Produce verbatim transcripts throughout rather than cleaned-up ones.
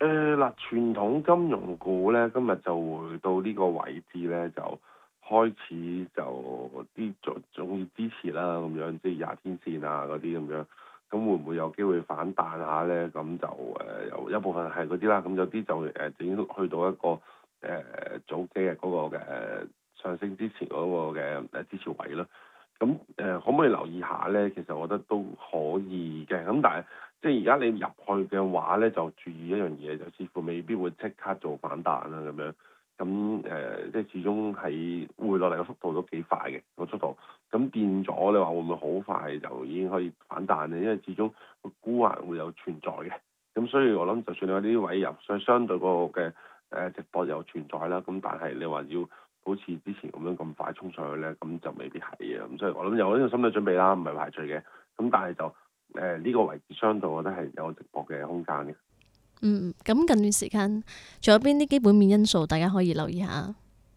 誒嗱，傳統金融股咧，今日就回到呢個位置咧，就開始就啲仲仲要支持啦，咁樣即係廿天線啊嗰啲咁樣，咁會唔會有機會反彈下咧？咁就誒、呃、有一部分係嗰啲啦，咁有啲就誒、呃、已經去到一個誒、呃、早幾日嗰個嘅上升之前嗰個嘅誒支持位啦。咁誒、呃、可唔可以留意下咧？其實我覺得都可以嘅。咁但係即係而家你入去嘅話咧，就注意一樣嘢，就似乎未必會即刻做反彈啦咁樣。咁誒、呃，即係始終係回落嚟嘅速度都幾快嘅個速度。咁變咗你話會唔會好快就已經可以反彈咧？因為始終個沽壓會有存在嘅。咁所以我諗，就算你話呢啲位入，所以相對嗰個嘅誒值博有存在啦。咁但係你話要好似之前咁樣咁快衝上去咧，咁就未必係嘅。咁所以我諗有呢個心理準備啦，唔係排除嘅。咁但係就誒呢、呃這個位置相對，我覺得係有值博嘅空間嘅。 嗯，咁近段時間仲有邊啲基本面因素大家可以留意下？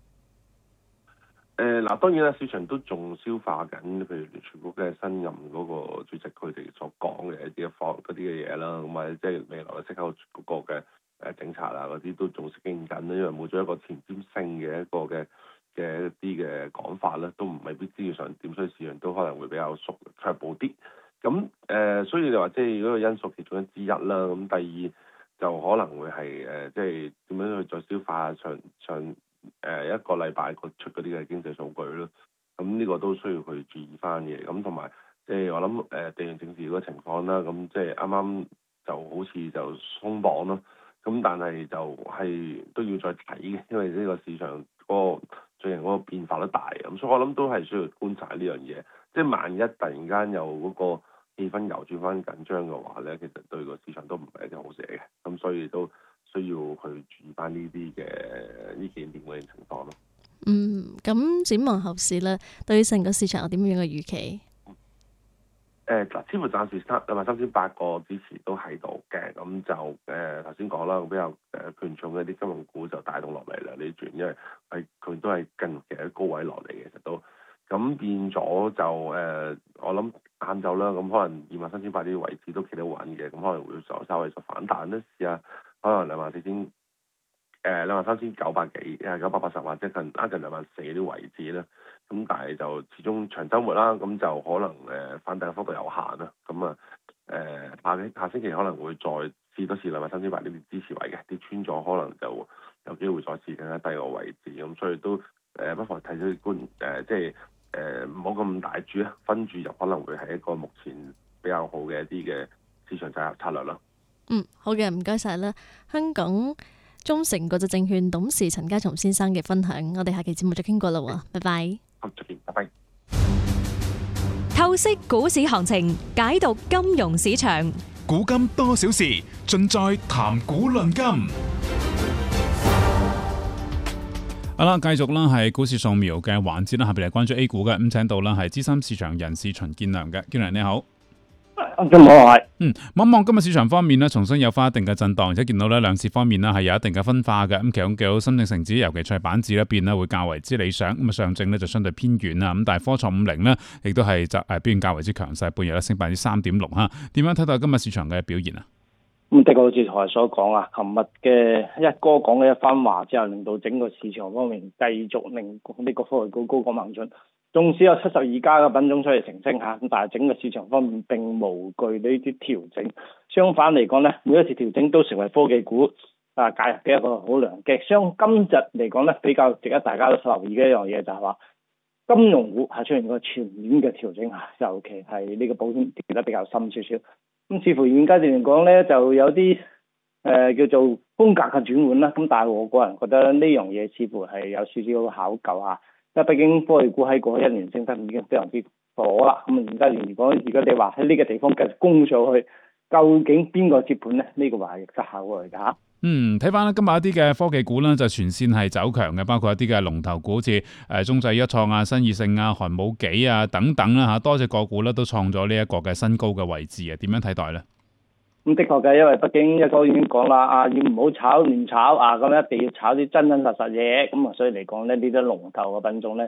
誒嗱、呃，當然啦，市場都仲消化緊，譬如聯儲局嘅新任嗰個主席佢哋所講嘅一啲嘅方嗰啲嘅嘢啦，咁或者即係未來嘅息口嗰個嘅誒政策啊嗰啲都仲適應緊啦，因為冇咗一個前瞻性嘅一個嘅嘅一啲嘅講法咧，都唔未必知要上點，所以市場都可能會比較縮卻步啲。咁誒、呃，所以你話即係嗰個因素其中一之一啦。咁第二就可能會係誒、呃，即係點樣去再消化上上誒、呃、一個禮拜個出嗰啲嘅經濟數據咯。咁呢個都需要去注意翻嘅。咁同埋即係我諗誒、呃、地緣政治嗰個情況啦。咁即係啱啱就好似就鬆綁咯。咁但係就係都要再睇嘅，因為呢個市場嗰個最近嗰個變化都大。咁所以我諗都係需要觀察呢樣嘢。即係萬一突然間有嗰個氣氛又轉翻緊張嘅話咧，其實對個市場都唔係一件好事嚟嘅，咁所以都需要去注意翻呢啲嘅呢幾點嘅情況咯。 嗯，咁展望後市咧，對成個市場有點樣嘅預期？ 誒嗱、呃，似乎暫時三兩萬三千八個支持都喺度嘅，咁就誒頭先講啦，比較誒權重嘅啲金融股就帶動落嚟啦呢轉，因為係佢都係近期喺高位落嚟嘅，其實都咁變咗就誒、呃，我諗晏晝啦，咁可能二萬三千八啲位置都企得穩嘅，咁可能會就稍微就反彈啦，試下可能兩萬四千誒兩萬三千九百幾誒九百八十或者近挨近兩萬四啲位置啦。咁但係就始終長週末啦，咁就可能誒、呃、反彈嘅幅度有限啦。咁啊誒下星下星期可能會再試多次兩萬三千八呢啲支持位嘅，跌穿咗可能就有機會再試更加低個位置。咁所以都誒、呃、不妨睇咗啲觀誒，即係誒唔好咁大注啊，分注入可能會係一個目前比較好嘅一啲嘅市場策策略啦。 嗯，好嘅，唔該晒啦。香港中誠國際證券董事陳家松先生嘅分享，我哋下期節目再傾過啦喎，拜拜。 好，再見，拜拜。 透析股市行情，解讀金融市場， 古今多少事，盡在談股論金。好啦，繼續啦係股市掃描嘅環節啦，下邊嚟關注 A 股嘅，咁請到啦係資深市場人士秦建良嘅，建良你好。 咁好係， 嗯，望望今日市場方面咧，重新有翻一定嘅震盪，而且見到咧兩市方面咧係有一定嘅分化嘅。咁其中幾好深證成指，尤其係板指一邊咧會較為之理想。咁啊上證咧就相對偏軟啦。咁但係科創五零咧，亦都係就誒表現較為之強勢，半日咧升百分之三點六嚇。點樣睇到今日市場嘅表現啊？ 咁的確好似台所講啊，琴日嘅一哥講嘅一番話之後，令到整個市場方面繼續令呢個科技股高歌猛進。縱使有七十二家嘅品種出嚟呈升嚇，咁但係整個市場方面並無懼呢啲調整。相反嚟講咧，每一次調整都成為科技股啊介入嘅一個好良機。相今日嚟講咧，比較值得大家都留意嘅一樣嘢就係話，金融股係出現個全面嘅調整嚇，尤其係呢個保險跌得比較深少少。咁似乎現階段嚟講咧，就有啲誒、呃、叫做風格嘅轉換啦。咁但係我個人覺得呢樣嘢似乎係有少少考究嚇。因為畢竟科技股喺過去一年升得已經非常之火啦，咁啊而家如果如果你話喺呢個地方繼續攻上去，究竟邊個接盤呢？呢、這個話係失效嚟㗎嚇。 嗯，睇翻咧今日一啲嘅科技股咧，就全線係走強嘅，包括一啲嘅龍頭股，好似誒中製一創啊、新意盛啊、寒武紀啊等等啦嚇，多隻個股咧都創咗呢一個嘅新高嘅位置啊，點樣睇待咧？ 咁的確嘅，因為畢竟一哥已經講啦，啊要唔好炒亂炒啊，咁一定要炒啲真真實實嘢，咁啊所以嚟講咧，呢啲龍頭嘅品種咧，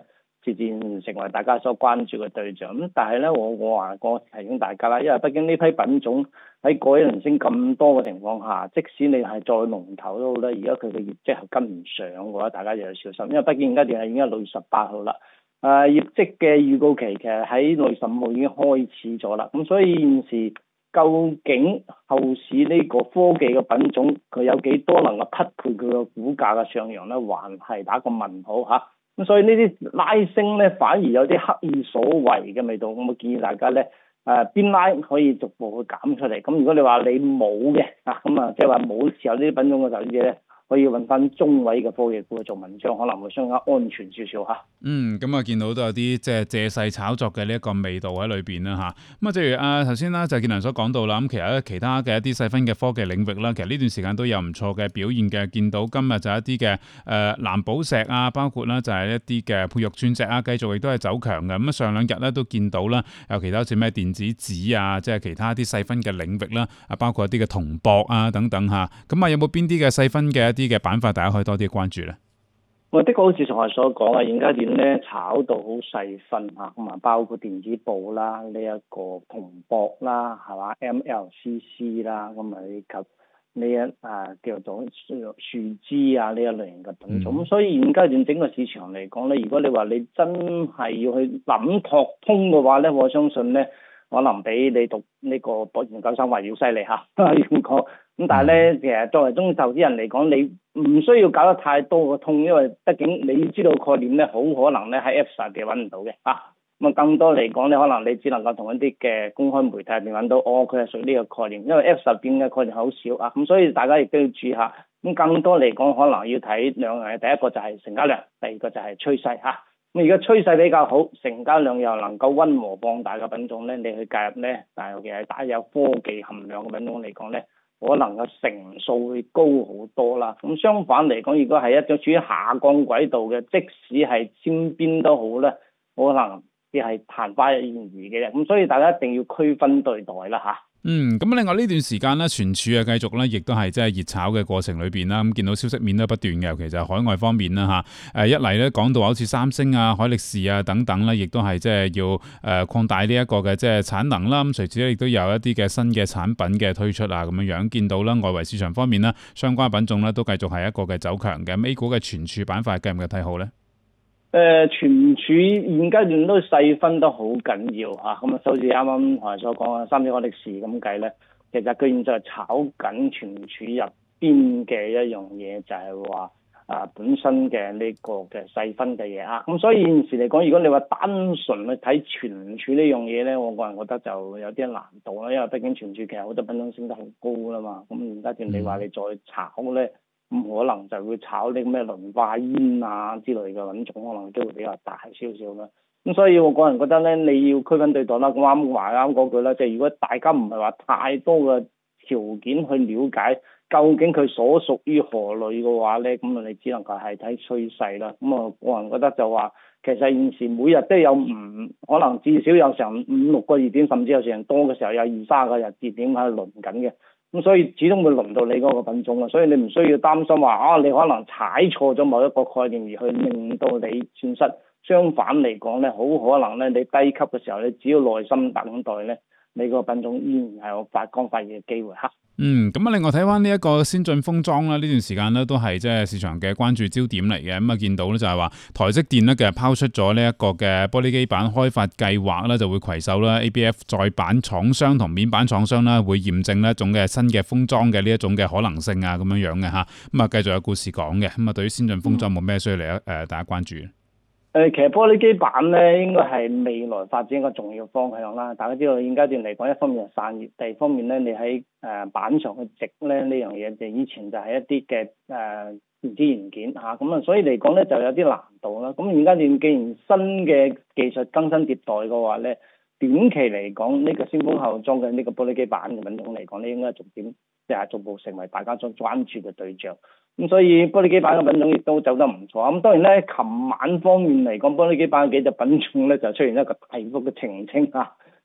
自然成為大家所關注嘅對象。咁但係咧，我我話我提醒大家啦，因為畢竟呢批品種喺過一輪升咁多嘅情況下，即使你係再龍頭都好咧，而家佢嘅業績係跟唔上嘅話，大家就要小心。因為畢竟而家電係已經係六月十八號啦，誒、呃、業績嘅預告期其實喺六月十五號已經開始咗啦。咁所以現時究竟後市呢個科技嘅品種佢有幾多能夠匹配佢個股價嘅上揚咧，還係打個問號嚇。咁所以呢啲拉升咧，反而有啲刻意所為嘅味道。我建議大家咧，誒邊拉可以逐步去減出嚟。咁如果你話你冇嘅啊，咁啊即係話冇持有呢啲品種嘅投資者咧，可以揾翻中位嘅科技股去做文章，可能會相加安全少少嚇。 嗯，咁啊見到都有啲即係借勢炒作嘅呢一個味道喺裏邊啦嚇。咁啊，正如啊頭先啦，就建良所講到啦，咁其實咧其他嘅一啲細分嘅科技領域啦，其實呢段時間都有唔錯嘅表現嘅。見到今日就一啲嘅誒藍寶石啊，包括啦就係一啲嘅佩玉鑽石啊，繼續亦都係走強嘅。咁啊上兩日咧都見到啦，有其他好似咩電子紙啊，即係其他啲細分嘅領域啦，啊包括一啲嘅銅箔啊等等嚇。咁啊有冇邊啲嘅細分嘅一啲嘅板塊，大家可以多啲關注咧？ 我的確好似同我所講啊，現階段咧炒到好細分嚇，咁啊包括電子報啦、呢、這、一個銅箔啦，係嘛 M L C C 啦，咁啊以及呢一啊叫做樹枝啊呢一類型嘅品種。咁、嗯、所以現階段整個市場嚟講咧，如果你話你真係要去諗拓通嘅話咧，我相信咧可能比你讀呢個博研究生還要犀利嚇，要講。咁但係咧，其實作為中投資人嚟講，你唔需要搞得太多嘅通，因為畢竟你要知道概念咧，好可能咧喺 App 上邊揾唔到嘅啊。咁啊，更多嚟講咧，可能你只能夠同一啲嘅公開媒體入邊揾到，哦，佢係屬於呢個概念，因為 App 上邊嘅概念好少啊。咁所以大家亦都要注意下。咁更多嚟講，可能要睇兩樣嘢，第一個就係成交量，第二個就係趨勢嚇。咁而家趨勢比較好，成交量又能夠溫和放大嘅品種咧，你去介入咧，但係尤其係打有科技含量嘅品種嚟講咧，可能個成數會高好多啦。咁相反嚟講，如果係一種處於下降軌道嘅，即使係尖邊都好咧，可能亦係曇花一現嘅。咁所以大家一定要區分對待啦嚇。 嗯，咁另外呢段時間咧，存儲啊繼續咧，亦都係即係熱炒嘅過程裏邊啦。咁見到消息面都不斷嘅，尤其就係海外方面啦嚇。誒一嚟咧講到好似三星啊、海力士啊等等咧，亦都係即係要誒擴大呢一個嘅即係產能啦。咁隨之咧亦都有一啲嘅新嘅產品嘅推出啊，咁樣樣見到啦，外圍市場方面啦，相關品種咧都繼續係一個嘅走強嘅。A 股嘅存儲板塊繼唔繼續睇好咧？ 誒、呃、存儲現階段都細分得好緊要嚇，咁啊，就好似啱啱同你所講啊，三星海力士咁計咧，其實佢現在炒緊存儲入邊嘅一樣嘢，就係話啊本身嘅呢個嘅細分嘅嘢啊，咁所以現時嚟講，如果你話單純去睇存儲呢樣嘢咧，我個人覺得就有啲難度啦，因為畢竟存儲其實好多品種升得好高啦嘛，咁現階段你話你再炒咧？咁可能就會炒啲咩磷化煙啊之類嘅品種，可能都會比較大少少啦。咁所以我個人覺得咧，你要區分對待啦。咁啱話啱嗰句啦，即係如果大家唔係話太多嘅條件去了解究竟佢所屬於何類嘅話咧，咁啊你只能夠係睇趨勢啦。咁啊個人覺得就話，其實現時每日都有唔可能至少有成五六個熱點，甚至有成多嘅時候有二三個日熱點喺度輪緊嘅。咁所以始終會輪到你嗰個品種啊，所以你唔需要擔心話啊，你可能踩錯咗某一個概念而去令到你損失。相反嚟講咧，好可能咧，你低級嘅時候，你只要耐心等待咧，你個品種依然係有發光發熱嘅機會嚇。 嗯，咁啊，另外睇翻呢一個先進封裝啦，呢段時間咧都係即係市場嘅關注焦點嚟嘅。咁啊，見到咧就係話台積電咧嘅拋出咗呢一個嘅玻璃基板開發計劃啦，就會攜手啦 A B F 載板廠商同面板廠商啦，會驗證呢一種嘅新嘅封裝嘅呢一種嘅可能性啊，咁樣樣嘅嚇。咁啊，繼續有故事講嘅。咁啊，對於先進封裝冇咩需要嚟誒、呃、大家關注？ 誒，其實玻璃基板咧，應該係未來發展一個重要方向啦。大家知道現階段嚟講，一方面係散熱，第二方面咧，你喺誒板上去植咧呢樣嘢，就以前就係一啲嘅誒電子元件嚇，咁啊，所以嚟講咧就有啲難度啦。咁現階段既然新嘅技術更新迭代嘅話咧，短期嚟講，呢個先鋒後裝嘅呢個玻璃基板嘅品種嚟講咧，應該係逐漸即係逐步成為大家所關注嘅對象。咁所以玻璃基板嘅品種亦都走得唔錯。咁當然咧，琴晚方面嚟講，玻璃基板嘅幾隻品種咧就出現一個大幅嘅澄清啊。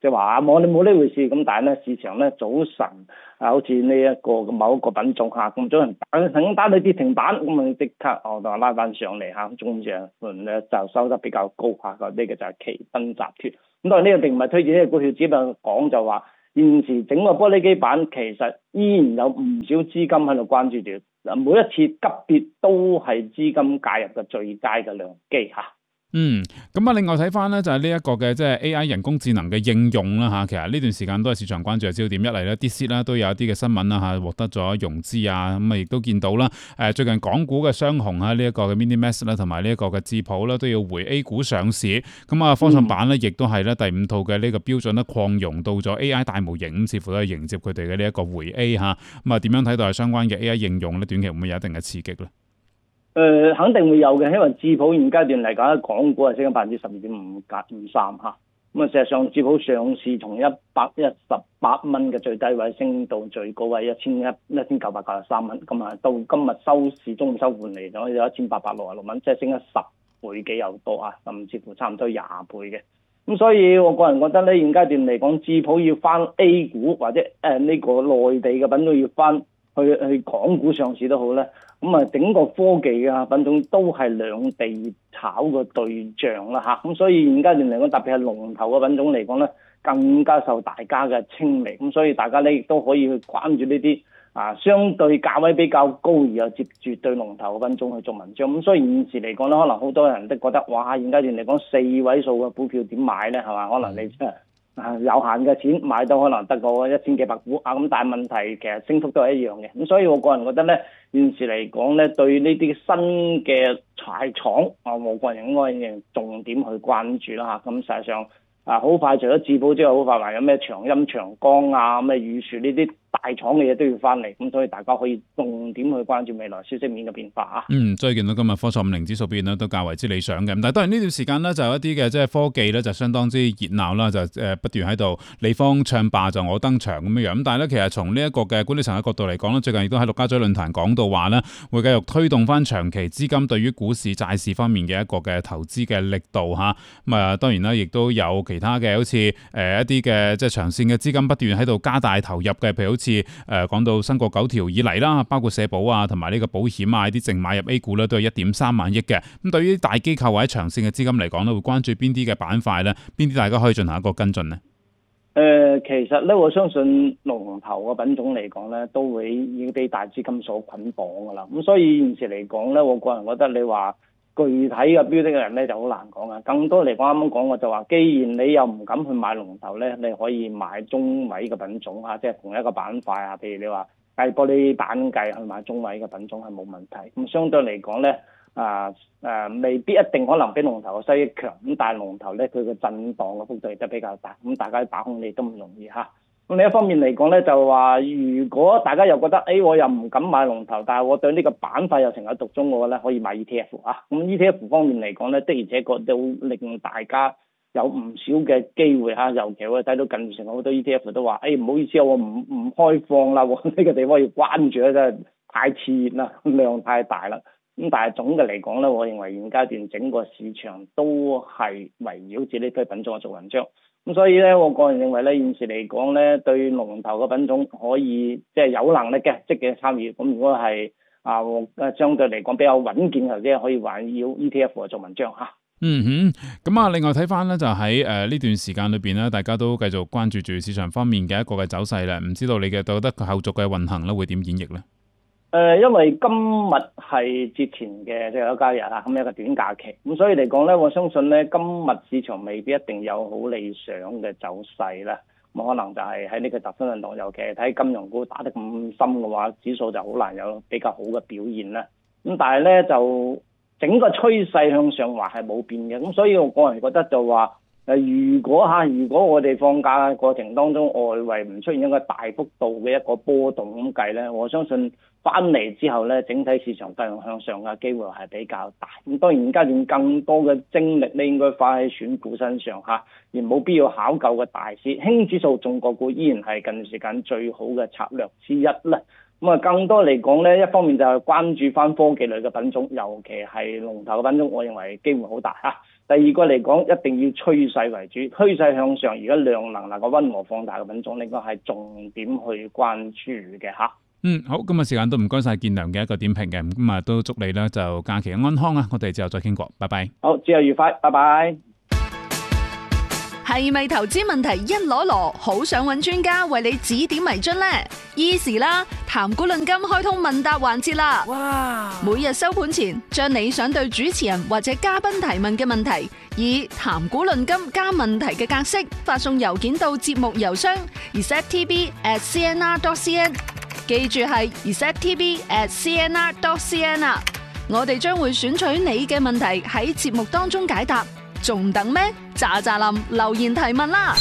即係話我哋冇呢回事。咁但係咧市場咧早晨啊，好似呢一個某一個品種嚇，咁早晨打曾經打到跌停板，咁啊即刻我就拉翻上嚟嚇，中上盤咧就收得比較高嚇。呢、這個就係奇賓集團。咁當然呢個並唔係推薦呢個股票，只不過講就話現時整個玻璃基板其實依然有唔少資金喺度關注住。嗱，每一次急跌都係資金介入嘅最佳嘅良機嚇。 嗯，咁啊，另外睇翻咧就係呢一個嘅即係 A I 人工智能嘅應用啦嚇，其實呢段時間都係市場關注嘅焦點。一嚟咧 DeepSeek 啦都有一啲嘅新聞啦嚇，獲得咗融資啊，咁啊亦都見到啦，誒最近港股嘅雙雄啊，呢一個嘅 MiniMax 啦同埋呢一個嘅智譜啦都要回 A 股上市。咁啊，科創板咧亦都係咧第五套嘅呢個標準咧擴容到咗 A I 大模型，咁似乎都係迎接佢哋嘅呢一個回 A 嚇。咁啊，點樣睇到係相關嘅 A I 應用咧？短期會唔會有一定嘅刺激咧？ 誒、呃，肯定會有嘅，因為智譜現階段嚟講，港股係升咗百分之十二點五格五三嚇。咁啊，事實上智譜上市從一百一十八蚊嘅最低位升到最高位一千一一千九百九十三蚊，咁啊到今日收市中午收盤嚟講有一千八百六十六蚊，即係升咗十倍幾有多啊，甚至乎差唔多廿倍嘅。咁所以我個人覺得咧，現階段嚟講，智譜要翻 A 股或者誒呢、呃這個內地嘅品種要翻去去港股上市都好咧。咁啊，整個科技嘅品種都係兩地炒嘅對象啦嚇，咁所以現階段嚟講，特別係龍頭嘅品種嚟講咧，更加受大家嘅青睞，咁所以大家咧亦都可以去關注呢啲啊相對價位比較高而又接住對龍頭嘅品種去做文章。咁所以現時嚟講咧，可能好多人都覺得哇，現階段嚟講四位數嘅股票點買咧係嘛？可能你真係啊有限嘅錢買到可能得個一千幾百股啊，咁但係問題其實升幅都係一樣嘅。咁所以我個人覺得咧，現時嚟講咧，對呢啲新嘅柴廠啊，我個人應該重點去關注啦嚇。咁實際上啊，好快除咗智譜之外，好快還有咩長鑫、長江啊、咩宇樹呢啲大廠嘅嘢都要翻嚟，咁所以大家可以重點去關注未來消息面嘅變化啊。 嗯，所以見到今日科創五零指數變咧都較為之理想嘅，但係當然呢段時間咧就有一啲嘅即係科技咧就相當之熱鬧啦，就誒不斷喺度你方唱罷就我登場咁樣樣。咁但係咧其實從呢一個嘅管理層嘅角度嚟講咧，最近亦都喺陸家嘴論壇講到話咧，會繼續推動翻長期資金對於股市、債市方面嘅一個嘅投資嘅力度嚇。咁啊當然啦，亦都有其他嘅好似誒一啲嘅即係長線嘅資金不斷喺度加大投入嘅，譬如好似誒講到新國九條以嚟啦，包括社保啊同埋呢個保險啊啲淨買入 A 股咧都係一點三萬億嘅。咁對於大機構或者長線嘅資金嚟講咧，會關注邊啲嘅板塊咧？邊啲大家可以進行一個跟進呢？ 誒、呃，其實咧，我相信龍頭嘅品種嚟講咧，都會已經被大資金所捆綁噶啦。咁所以現時嚟講咧，我個人覺得你話具體嘅標的嘅人咧就好難講啊。更多嚟講，啱啱講我就話，既然你又唔敢去買龍頭咧，你可以買中位嘅品種啊，即係同一個板塊啊。譬如你話計玻璃板計去買中位嘅品種係冇問題。咁相對嚟講咧。啊誒、啊，未必一定可能比龍頭嘅收益強，咁但係龍頭咧佢嘅震盪嘅幅度亦都比較大，咁大家把控你都唔容易嚇。咁另一方面嚟講咧，就話如果大家又覺得，誒、哎、我又唔敢買龍頭，但係我對呢個板塊又情有獨鍾嘅話咧，可以買 E T F 啊。咁 E T F 方面嚟講咧，的而且確都令大家有唔少嘅機會嚇，尤其我睇到近成好多 E T F 都話，誒、哎、唔好意思，我唔唔開放啦，呢、這個地方要關注咧，真係太熾熱啦，量太大啦。咁但係總嘅嚟講咧，我認為現階段整個市場都係圍繞住呢批品種做文章。咁所以咧，我個人認為咧，現時嚟講咧，對龍頭嘅品種可以即係有能力嘅積極參與。咁如果係啊，相對嚟講比較穩健嘅啲，可以圍繞 E T F 做文章嚇。 嗯哼，咁啊，另外睇翻咧，就喺誒呢段時間裏邊咧，大家都繼續關注住市場方面嘅一個嘅走勢啦。唔知道你嘅覺得佢後續嘅運行咧會點演繹咧？ 誒、呃，因為今日係節前嘅最後一交易啦，咁一個短假期，咁所以嚟講咧，我相信咧，今日市場未必一定有好理想嘅走勢啦。咁可能就係喺呢個集中運動，尤其係睇金融股打得咁深嘅話，指數就好難有比較好嘅表現啦。咁但係咧，就整個趨勢向上滑係冇變嘅，咁所以我個人覺得就話。誒，如果嚇，如果我哋放假嘅過程當中，外圍唔出現一個大幅度嘅一個波動咁計咧，我相信翻嚟之後咧，整體市場繼續向上嘅機會係比較大。咁當然，而家仲更多嘅精力咧，應該花喺選股身上嚇，而冇必要考究嘅大市。輕指數中國股依然係近時間最好嘅策略之一啦。咁啊，更多嚟講咧，一方面就係關注翻科技類嘅品種，尤其係龍頭嘅品種，我認為機會好大嚇。 第二個嚟講，一定要趨勢為主，趨勢向上。而家量能能夠溫和放大嘅品種，應該係重點去關注嘅嚇。 嗯，好，今日時間都唔該晒建良嘅一個點評嘅，咁啊都祝你咧就假期安康啊！我哋之後再傾過，拜拜。 好，之後愉快，拜拜。 係咪投資問題一籮籮，好想揾專家為你指點迷津呢？Easy 啦，談股論金開通問答環節啦！哇！每日收盤前，將你想對主持人或者嘉賓提問嘅問題，以談股論金加問題嘅格式發送郵件到節目郵箱 r e c e p t v at c n r dot c n， 記住係 r e c e p t v at c n r dot c n 啊！我哋將會選取你嘅問題喺節目當中解答。仲等咩？喳喳林留言提問啦！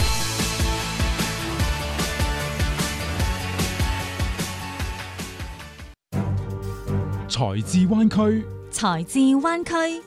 財智灣區， 財智灣區。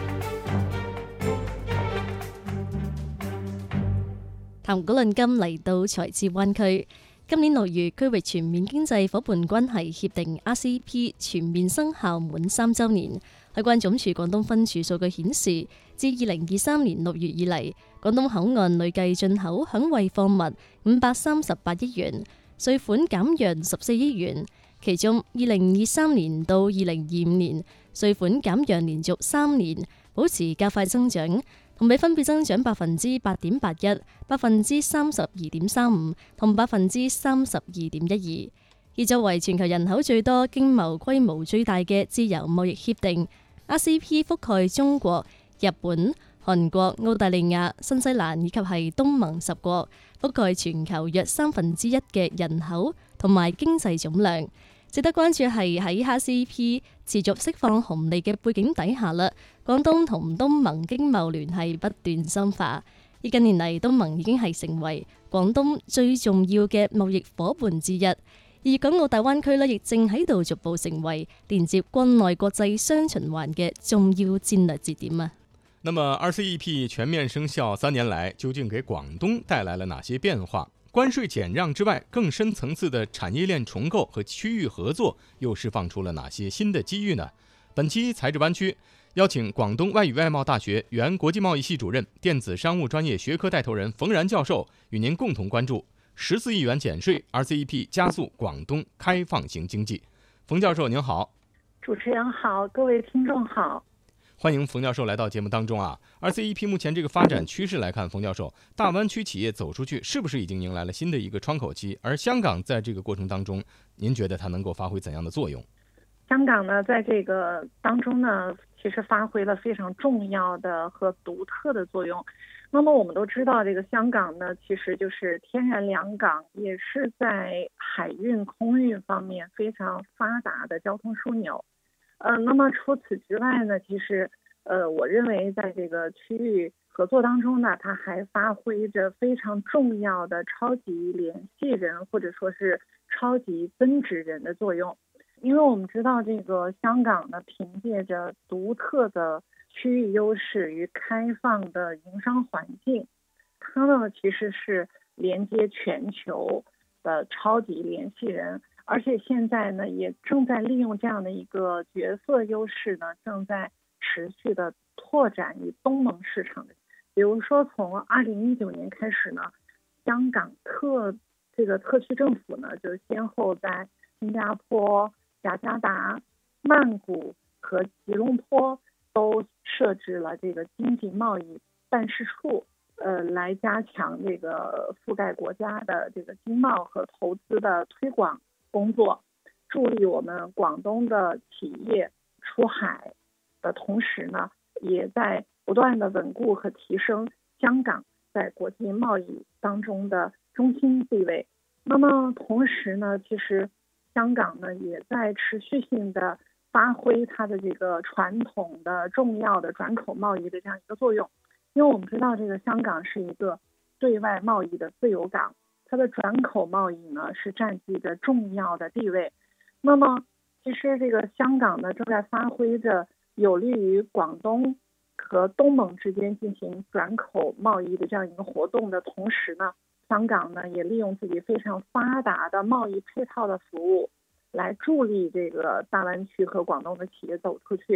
談股論金嚟到財智灣區，今年六月區域全面經濟夥伴關係協定 R C E P 全面生效滿三週年。海關總署廣東分署數據顯示，自二零二三年六月以嚟，廣東口岸累計進口響惠貨物五百三十八億元，稅款減讓十四億元。其中，二零二三年到二零二五年，稅款減讓連續三年保持較快增長，同比分別增長百分之八點八一、百分之三十二點三五同百分之三十二點一二。而作為全球人口最多、經貿規模最大嘅自由貿易協定，R C E P 覆蓋中國、日本、韓國、澳大利亞、新西蘭以及係東盟十國，覆蓋全球約三分之一嘅人口同埋經濟總量。值得關注係喺 R C E P 持續釋放紅利嘅背景底下啦，廣東同東盟經貿聯繫不斷深化。而近年嚟，東盟已經係成為廣東最重要嘅貿易夥伴之一。而港澳大灣區呢，亦正喺度逐步成為連接國內國際雙循環嘅重要戰略節點啊！ 那麼 R C E P 全面生效三年來，究竟給廣東帶來了哪些變化？關稅減讓之外，更深層次的產業鏈重構和區域合作又釋放出了哪些新的機遇呢？本期財智灣區邀請廣東外語外貿大學原國際貿易系主任、電子商務專業學科帶頭人馮然教授，與您共同關注十四億元減稅 R C E P 加速廣東開放型經濟。馮教授您好。 主持人好，各位聽眾好。 歡迎馮教授來到節目當中啊。R C E P 目前這個發展趨勢來看，馮教授，大灣區企業走出去是不是已經迎來了新的一個窗口期？而香港在這個過程當中，您覺得它能夠發揮怎樣的作用？ 香港呢，在這個當中呢，其實發揮了非常重要的和獨特的作用。那麼我們都知道，這個香港呢，其實就是天然兩港，也是在海運、空運方面非常發達的交通樞紐。呃，那麼除此之外呢，其實，呃，我認為在這個區域合作當中呢，它還發揮着非常重要的超級聯繫人，或者說是超級增值人的作用。因為我們知道，這個香港呢，憑借着獨特的區域優勢與開放的營商環境，它呢其實是連接全球的超級聯繫人，而且現在呢也正在利用這樣的一個角色優勢呢，正在持續的拓展於東盟市場。比如說從二零一九年開始呢，香港特這個特區政府呢就先後在新加坡、雅加達、曼谷和吉隆坡都設置了這個經濟貿易辦事處，呃，來加強這個覆蓋國家的這個經貿和投資的推廣工作，助力我們廣東的企業出海的同時呢，也在不斷的穩固和提升香港在國際貿易當中的中心地位。那麼同時呢，其實香港呢也在持續性的發揮它的這個傳統的重要的轉口貿易的這樣一個作用，因為我們知道這個香港是一個對外貿易的自由港，它的轉口貿易呢是佔據着重要的地位。那麼其實這個香港呢正在發揮着有利於廣東和東盟之間進行轉口貿易的這樣一個活動的同時呢，香港呢也利用自己非常發達的貿易配套的服務來助力這個大灣區和廣東的企業走出去。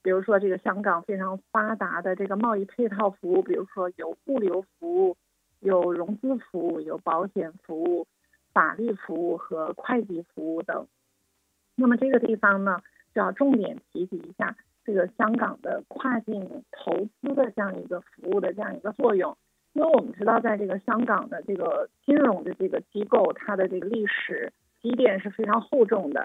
比如说这个香港非常发达的这个贸易配套服务，比如说有物流服务、有融资服务、有保险服务、法律服务和会计服务等。那么这个地方呢，就要重点提及一下这个香港的跨境投资的这样一个服务的这样一个作用。因为我们知道，在这个香港的这个金融的这个机构，它的这个历史积淀是非常厚重的。